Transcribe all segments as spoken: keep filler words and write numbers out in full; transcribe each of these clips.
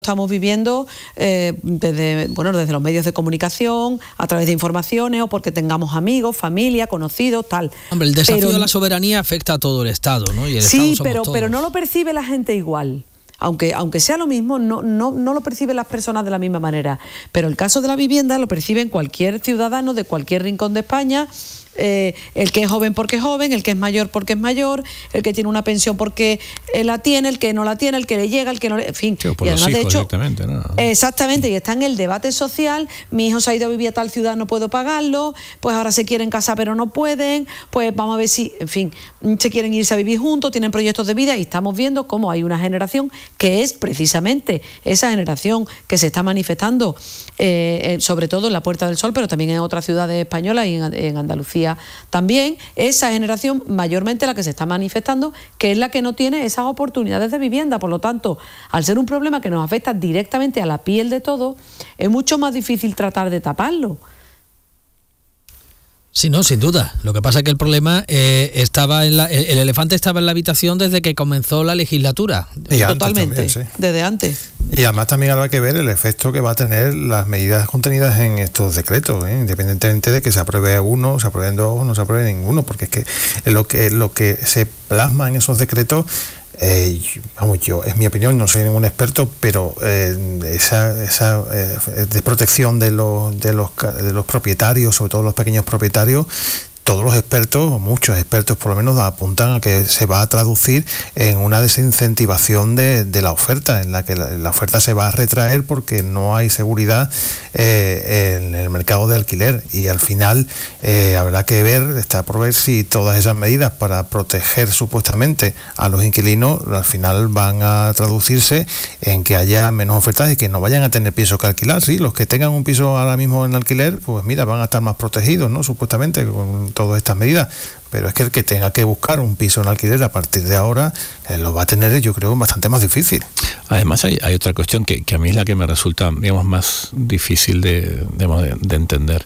Estamos viviendo eh, desde, bueno, desde los medios de comunicación, a través de informaciones o porque tengamos amigos, familia, conocidos, tal. Hombre, el desafío pero, de la soberanía afecta a todo el Estado, ¿no? Y el sí, Estado somos pero, todos. pero no lo percibe la gente igual. Aunque, aunque sea lo mismo, no, no, no lo perciben las personas de la misma manera. Pero el caso de la vivienda lo perciben cualquier ciudadano de cualquier rincón de España. Eh, el que es joven porque es joven, el que es mayor porque es mayor, el que tiene una pensión porque eh, la tiene, el que no la tiene, el que le llega, el que no le... En fin, sí, por y los además hijos, de hecho... Exactamente, ¿no? Exactamente, y está en el debate social, mi hijo se ha ido a vivir a tal ciudad, no puedo pagarlo, pues ahora se quieren casar pero no pueden, pues vamos a ver si, en fin, se quieren irse a vivir juntos, tienen proyectos de vida y estamos viendo cómo hay una generación que es precisamente esa generación que se está manifestando, eh, sobre todo en la Puerta del Sol, pero también en otras ciudades españolas y en, en Andalucía también. Esa generación mayormente la que se está manifestando, que es la que no tiene esas oportunidades de vivienda. Por lo tanto, al ser un problema que nos afecta directamente a la piel de todos, es mucho más difícil tratar de taparlo. Sí, no, sin duda. Lo que pasa es que el problema eh, estaba en la, el, el elefante estaba en la habitación desde que comenzó la legislatura. Y Totalmente, también, sí. desde antes. Y además también habrá que ver el efecto que va a tener las medidas contenidas en estos decretos, ¿eh? Independientemente de que se apruebe uno, se aprueben dos o no se apruebe ninguno, porque es que lo que, lo que se plasma en esos decretos, Eh, vamos, yo, es mi opinión, no soy ningún experto, pero eh, esa, esa eh, desprotección de los, de, los, de los propietarios, sobre todo los pequeños propietarios, todos los expertos, o muchos expertos por lo menos, apuntan a que se va a traducir en una desincentivación de, de la oferta, en la que la, la oferta se va a retraer porque no hay seguridad eh, en el mercado de alquiler, y al final eh, habrá que ver, está por ver si todas esas medidas para proteger supuestamente a los inquilinos al final van a traducirse en que haya menos ofertas y que no vayan a tener piso que alquilar. Sí, los que tengan un piso ahora mismo en alquiler, pues mira, van a estar más protegidos, ¿no? Supuestamente, con todas estas medidas, pero es que el que tenga que buscar un piso en alquiler a partir de ahora eh, lo va a tener, yo creo, bastante más difícil. Además hay, hay otra cuestión que, que a mí es la que me resulta, digamos, más difícil de, de, de entender,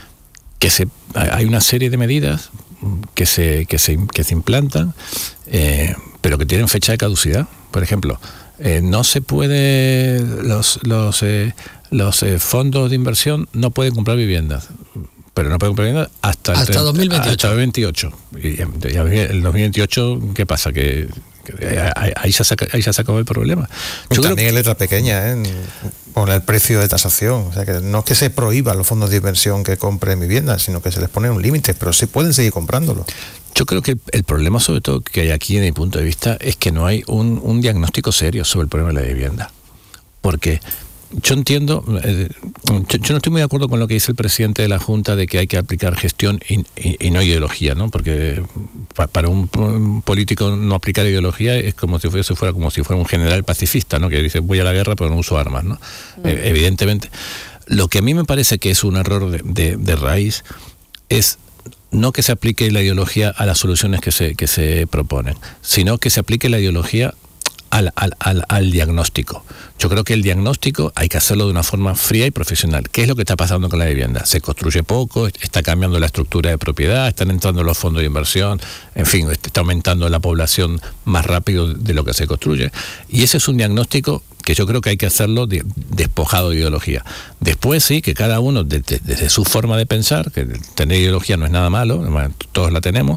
que se, hay una serie de medidas que se, que se, que se implantan, eh, pero que tienen fecha de caducidad. Por ejemplo, eh, no se puede, los, los, eh, los eh, fondos de inversión no pueden comprar viviendas, pero no pueden comprar viviendas hasta, hasta el, dos mil veintiocho. Hasta el veintiocho. Y, y el dos mil veintiocho, ¿qué pasa? Que, que ahí, se saca, ahí se ha sacado el problema. Yo también en letra pequeña, ¿eh? Con el precio de tasación. O sea, que no es que se prohíba a los fondos de inversión que compren viviendas, sino que se les pone un límite, pero sí pueden seguir comprándolo. Yo creo que el problema, sobre todo, que hay aquí, desde mi punto de vista, es que no hay un, un diagnóstico serio sobre el problema de la vivienda. Porque yo entiendo, eh, yo, yo no estoy muy de acuerdo con lo que dice el presidente de la Junta de que hay que aplicar gestión y, y, y no ideología, ¿no? Porque pa, para un, un político no aplicar ideología es como si fuese fuera como si fuera un general pacifista, ¿no? Que dice voy a la guerra pero no uso armas, ¿no? Mm. Eh, evidentemente. Lo que a mí me parece que es un error de, de, de raíz es no que se aplique la ideología a las soluciones que se, que se proponen, sino que se aplique la ideología Al, al, al, al diagnóstico. Yo creo que el diagnóstico hay que hacerlo de una forma fría y profesional. ¿Qué es lo que está pasando con la vivienda? Se construye poco, está cambiando la estructura de propiedad, están entrando los fondos de inversión, en fin, está aumentando la población más rápido de lo que se construye. Y ese es un diagnóstico que yo creo que hay que hacerlo de, despojado de ideología. Después sí, que cada uno, desde, desde su forma de pensar, que tener ideología no es nada malo, todos la tenemos,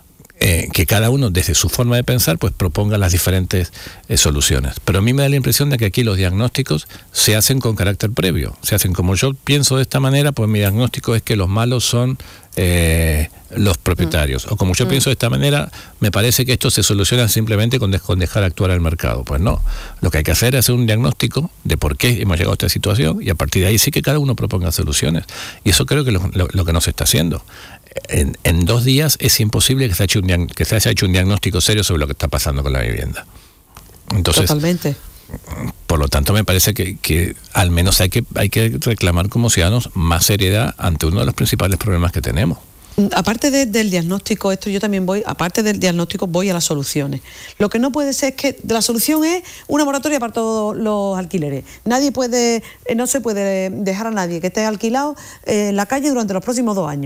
Eh, que cada uno desde su forma de pensar pues proponga las diferentes eh, soluciones. Pero a mí me da la impresión de que aquí los diagnósticos se hacen con carácter previo, se hacen como yo pienso de esta manera, pues mi diagnóstico es que los malos son eh, los propietarios, o como yo mm. pienso de esta manera, me parece que esto se soluciona simplemente con, de- con dejar actuar al mercado. Pues no, lo que hay que hacer es hacer un diagnóstico de por qué hemos llegado a esta situación y a partir de ahí sí que cada uno proponga soluciones, y eso creo que lo, lo, lo que no se está haciendo. En, en dos días es imposible que se, haya un, que se haya hecho un diagnóstico serio sobre lo que está pasando con la vivienda. Entonces, totalmente. Por lo tanto, me parece que, que al menos hay que, hay que reclamar como ciudadanos más seriedad ante uno de los principales problemas que tenemos. Aparte de, del diagnóstico, esto yo también voy, aparte del diagnóstico voy a las soluciones. Lo que no puede ser es que la solución es una moratoria para todos los alquileres. Nadie puede, no se puede dejar a nadie que esté alquilado en la calle durante los próximos dos años.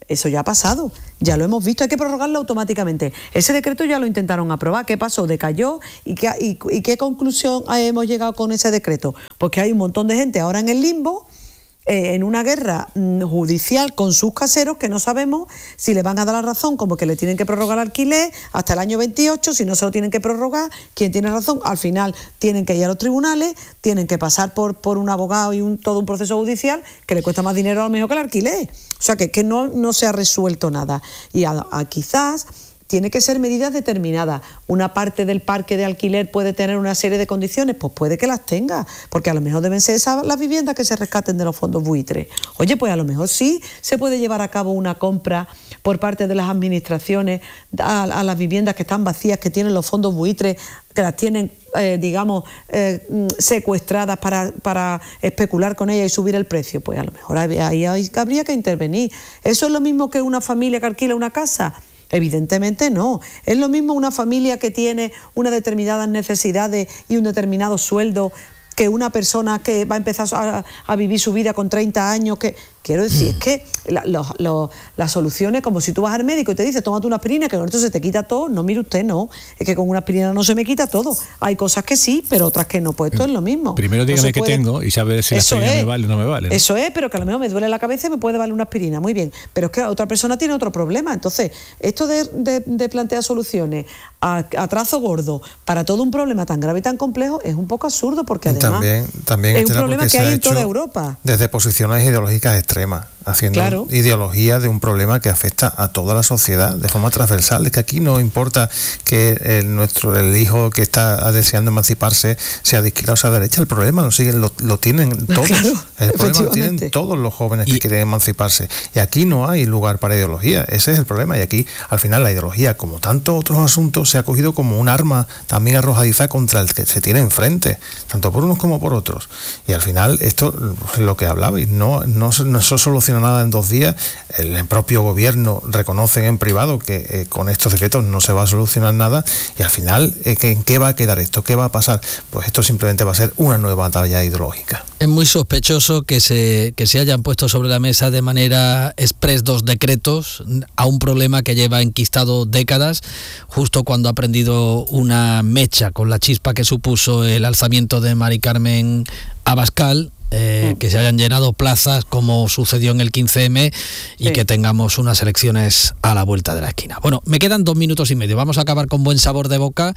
eso ya ha pasado, ya lo hemos visto, hay que prorrogarlo automáticamente. Ese decreto ya lo intentaron aprobar, ¿qué pasó? Decayó, ¿y qué, y, y qué conclusión hemos llegado con ese decreto? Pues que hay un montón de gente ahora en el limbo, eh, en una guerra mm, judicial con sus caseros, que no sabemos si le van a dar la razón, como que le tienen que prorrogar el alquiler hasta el año veintiocho, si no se lo tienen que prorrogar, ¿quién tiene razón? Al final tienen que ir a los tribunales, tienen que pasar por, por un abogado y un, todo un proceso judicial que le cuesta más dinero a lo mejor que el alquiler. O sea, que, que no, no se ha resuelto nada. Y a, a quizás tiene que ser medidas determinadas. Una parte del parque de alquiler puede tener una serie de condiciones, pues puede que las tenga, porque a lo mejor deben ser esas las viviendas que se rescaten de los fondos buitres. Oye, pues a lo mejor sí se puede llevar a cabo una compra por parte de las administraciones a, a las viviendas que están vacías, que tienen los fondos buitres, que las tienen, eh, digamos, eh, secuestradas para, para especular con ellas y subir el precio. Pues a lo mejor ahí, ahí, ahí habría que intervenir. ¿Eso es lo mismo que una familia que alquila una casa? Evidentemente no. Es lo mismo una familia que tiene unas determinadas necesidades y un determinado sueldo que una persona que va a empezar a, a vivir su vida con treinta años, que quiero decir, es que la, lo, lo, las soluciones, como si tú vas al médico y te dice, tómate una aspirina, que con esto se te quita todo. No, mire usted, no. Es que con una aspirina no se me quita todo. Hay cosas que sí, pero otras que no. Pues esto es lo mismo. Primero dígame no qué puede... tengo y saber si la aspirina me vale o no me vale, ¿no? Eso es, pero que a lo mejor me duele la cabeza y me puede valer una aspirina. Muy bien. Pero es que otra persona tiene otro problema. Entonces, esto de, de, de plantear soluciones a, a trazo gordo para todo un problema tan grave y tan complejo es un poco absurdo, porque además también, también es un problema que hay en toda Europa. Desde posiciones ideológicas extremas, haciendo claro. ideología de un problema que afecta a toda la sociedad de forma transversal. Es que aquí no importa que el, nuestro, el hijo que está deseando emanciparse sea de izquierda o sea de derecha, el problema lo siguen, lo, lo tienen todos. Claro, el problema lo tienen todos los jóvenes que y, quieren emanciparse. Y aquí no hay lugar para ideología, ese es el problema. Y aquí, al final, la ideología, como tantos otros asuntos, se ha cogido como un arma también arrojadiza contra el que se tiene enfrente, tanto por unos como por otros. Y al final, esto es lo que hablabais, no, no, no se soluciona nada en dos días. El propio gobierno reconoce en privado que eh, con estos decretos no se va a solucionar nada, y al final, eh, ¿en qué va a quedar esto? ¿Qué va a pasar? Pues esto simplemente va a ser una nueva batalla ideológica. Es muy sospechoso que se, que se hayan puesto sobre la mesa de manera express dos decretos a un problema que lleva enquistado décadas, justo cuando ha prendido una mecha con la chispa que supuso el alzamiento de Mari Carmen Abascal. Eh, que se hayan llenado plazas como sucedió en el quince eme y sí. que tengamos unas elecciones a la vuelta de la esquina. Bueno, me quedan dos minutos y medio. Vamos a acabar con buen sabor de boca.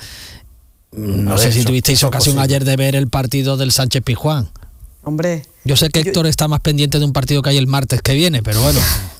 No a sé ver, si eso, tuvisteis eso ocasión posible. ayer de ver el partido del Sánchez Pizjuán. Hombre. Yo sé que Héctor yo... está más pendiente de un partido que hay el martes que viene, pero bueno.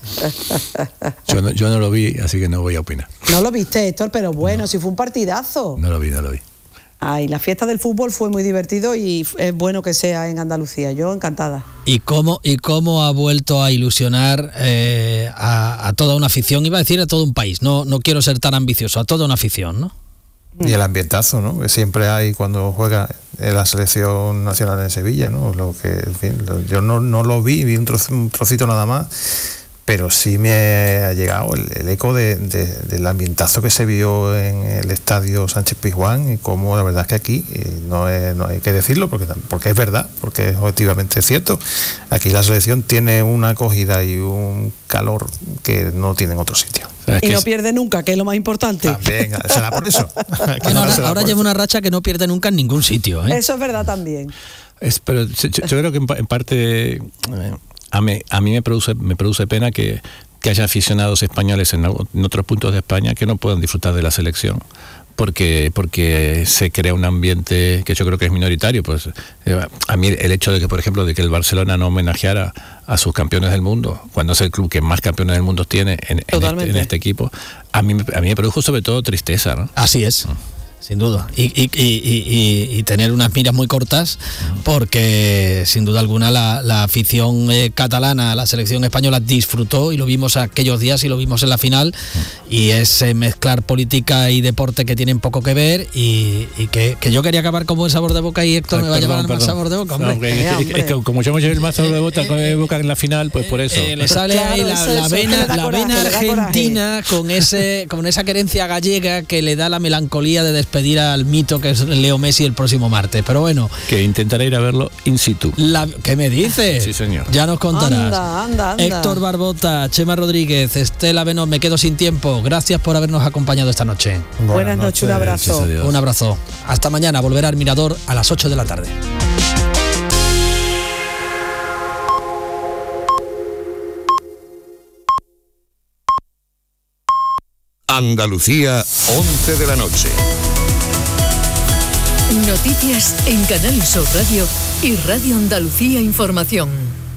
yo, no, yo no lo vi, así que no voy a opinar. No lo viste, Héctor, pero bueno, no. si fue un partidazo. No lo vi, no lo vi. Ay, la fiesta del fútbol fue muy divertido y es bueno que sea en Andalucía. Yo encantada. ¿Y cómo, y cómo ha vuelto a ilusionar eh, a, a toda una afición? Iba a decir a todo un país. No, no quiero ser tan ambicioso. A toda una afición, ¿no? Y el ambientazo, ¿no? Que siempre hay cuando juega la selección nacional en Sevilla, ¿no? Lo que, en fin, yo no, no lo vi, vi un, trozo, un trocito nada más. Pero sí me ha llegado el, el eco de, de, del ambientazo que se vio en el estadio Sánchez Pizjuán, y cómo la verdad es que aquí no, es, no hay que decirlo porque, porque es verdad, porque es objetivamente cierto. Aquí la selección tiene una acogida y un calor que no tiene en otro sitio. Y no pierde nunca, que es lo más importante. También, será por eso. Bueno, ahora ahora lleva una racha que no pierde nunca en ningún sitio, ¿eh? Eso es verdad también. Es, pero yo, yo creo que en, en parte... Eh, A mí, a mí me produce me produce pena que, que haya aficionados españoles en, en otros puntos de España que no puedan disfrutar de la selección, porque porque se crea un ambiente que yo creo que es minoritario. Pues a mí el hecho de que, por ejemplo, de que el Barcelona no homenajeara a sus campeones del mundo, cuando es el club que más campeones del mundo tiene en, en, este, en este equipo, a mí, a mí me produjo sobre todo tristeza, ¿no? Así es. Sin duda, y, y, y, y, y tener unas miras muy cortas, porque sin duda alguna la, la afición eh, catalana, la selección española disfrutó, y lo vimos aquellos días y lo vimos en la final, y es eh, mezclar política y deporte que tienen poco que ver, y, y que, que yo quería acabar con buen sabor de boca y Héctor Ay, me va perdón, a llevar al mal sabor de boca, hombre. No, es, es, es, es que como yo me llevé el mal sabor de boca, eh, de boca en la final, pues por eso. Eh, le sale claro, ahí la, eso, la vena, la vena argentina con ese con esa querencia gallega que le da la melancolía de después despedir al mito que es Leo Messi el próximo martes. Pero bueno. Que intentaré ir a verlo in situ. La, ¿Qué me dices? Sí, señor. Ya nos contarás. Anda, anda, anda. Héctor Barbota, Chema Rodríguez, Estela Beno, me quedo sin tiempo. Gracias por habernos acompañado esta noche. Buenas, Buenas noches, un abrazo. Un abrazo. Hasta mañana, volverá al Mirador a las ocho de la tarde. Andalucía, once de la noche. Noticias en Canal Sur Radio y Radio Andalucía Información.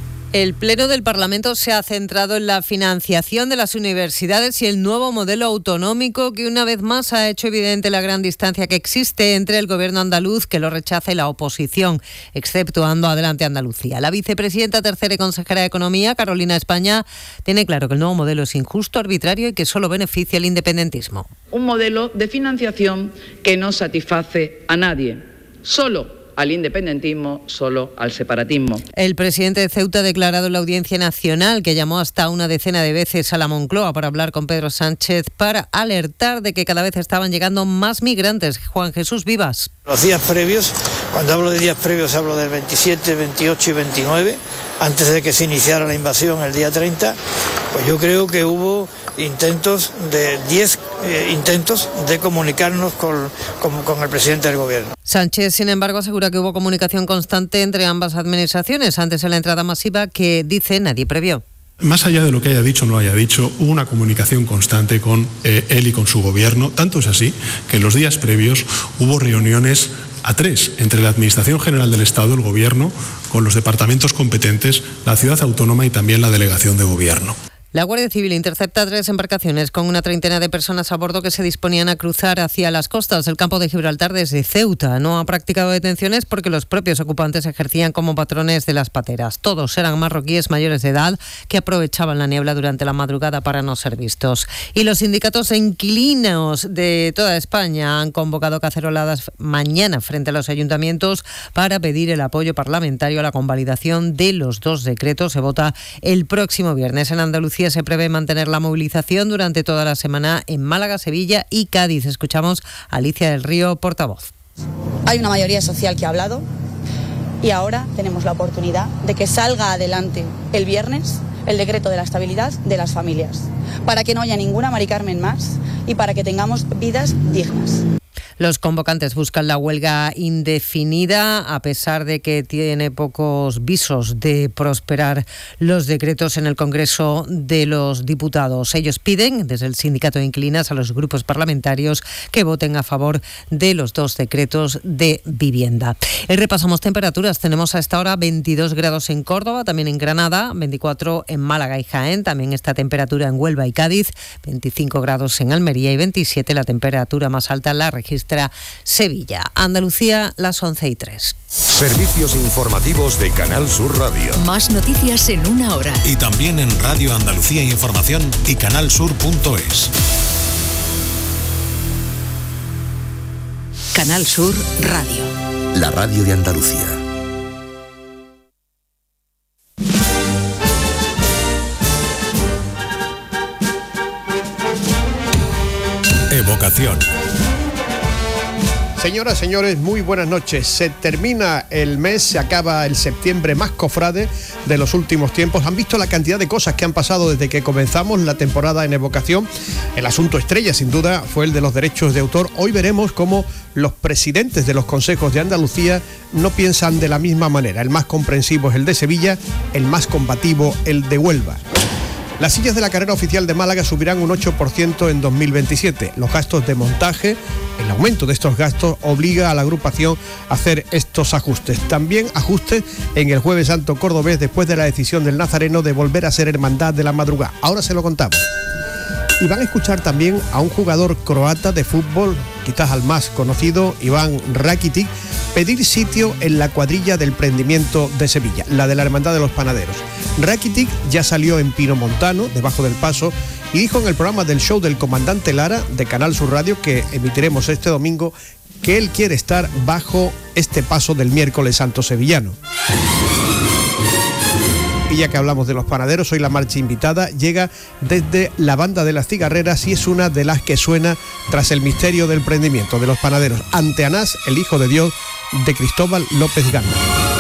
El Pleno del Parlamento se ha centrado en la financiación de las universidades y el nuevo modelo autonómico que una vez más ha hecho evidente la gran distancia que existe entre el gobierno andaluz, que lo rechaza, y la oposición, exceptuando Adelante Andalucía. La vicepresidenta tercera y consejera de Economía, Carolina España, tiene claro que el nuevo modelo es injusto, arbitrario y que solo beneficia al independentismo. Un modelo de financiación que no satisface a nadie, solo al independentismo, solo al separatismo. El presidente de Ceuta ha declarado en la Audiencia Nacional que llamó hasta una decena de veces a la Moncloa para hablar con Pedro Sánchez para alertar de que cada vez estaban llegando más migrantes. Juan Jesús Vivas. Los días previos, cuando hablo de días previos hablo del veintisiete, veintiocho y veintinueve, antes de que se iniciara la invasión el día treinta, pues yo creo que hubo intentos de diez eh, intentos de comunicarnos con, con, con el presidente del gobierno. Sánchez, sin embargo, asegura que hubo comunicación constante entre ambas administraciones antes de la entrada masiva que, dice, nadie previó. Más allá de lo que haya dicho o no haya dicho, hubo una comunicación constante con eh, él y con su gobierno. Tanto es así que en los días previos hubo reuniones a tres entre la Administración General del Estado, el Gobierno, con los departamentos competentes, la ciudad autónoma y también la delegación de gobierno. La Guardia Civil intercepta tres embarcaciones con una treintena de personas a bordo que se disponían a cruzar hacia las costas del campo de Gibraltar desde Ceuta. No ha practicado detenciones porque los propios ocupantes ejercían como patrones de las pateras. Todos eran marroquíes mayores de edad que aprovechaban la niebla durante la madrugada para no ser vistos. Y los sindicatos de inquilinos de toda España han convocado caceroladas mañana frente a los ayuntamientos para pedir el apoyo parlamentario a la convalidación de los dos decretos. Se vota el próximo viernes en Andalucía. Se prevé mantener la movilización durante toda la semana en Málaga, Sevilla y Cádiz. Escuchamos a Alicia del Río, portavoz. Hay una mayoría social que ha hablado y ahora tenemos la oportunidad de que salga adelante el viernes el decreto de la estabilidad de las familias, para que no haya ninguna Mari Carmen más y para que tengamos vidas dignas. Los convocantes buscan la huelga indefinida, a pesar de que tiene pocos visos de prosperar los decretos en el Congreso de los Diputados. Ellos piden, desde el Sindicato de Inquilinas, a los grupos parlamentarios que voten a favor de los dos decretos de vivienda. Y repasamos temperaturas. Tenemos a esta hora veintidós grados en Córdoba, también en Granada, veinticuatro en Málaga y Jaén, también esta temperatura en Huelva y Cádiz, veinticinco grados en Almería y veintisiete, la temperatura más alta la registra Sevilla. Andalucía, las once y tres. Servicios informativos de Canal Sur Radio. Más noticias en una hora. Y también en Radio Andalucía Información y canal sur punto es. Canal Sur Radio. La radio de Andalucía. Evocación. Señoras, señores, muy buenas noches. Se termina el mes, se acaba el septiembre más cofrade de los últimos tiempos. Han visto la cantidad de cosas que han pasado desde que comenzamos la temporada en Evocación. El asunto estrella, sin duda, fue el de los derechos de autor. Hoy veremos cómo los presidentes de los consejos de Andalucía no piensan de la misma manera. El más comprensivo es el de Sevilla, el más combativo el de Huelva. Las sillas de la carrera oficial de Málaga subirán un ocho por ciento en dos mil veintisiete. Los gastos de montaje, el aumento de estos gastos obliga a la agrupación a hacer estos ajustes. También ajustes en el Jueves Santo cordobés después de la decisión del Nazareno de volver a ser hermandad de la madrugada. Ahora se lo contamos. Y van a escuchar también a un jugador croata de fútbol, quizás al más conocido, Iván Rakitic, pedir sitio en la cuadrilla del Prendimiento de Sevilla, la de la Hermandad de los Panaderos. Rakitic ya salió en Pino Montano, debajo del paso, y dijo en el programa del show del Comandante Lara, de Canal Sur Radio, que emitiremos este domingo, que él quiere estar bajo este paso del miércoles santo sevillano. Y Y ya que hablamos de los panaderos, hoy la marcha invitada llega desde la Banda de las Cigarreras y es una de las que suena tras el misterio del prendimiento de los panaderos ante Anás, el Hijo de Dios, de Cristóbal López Gana.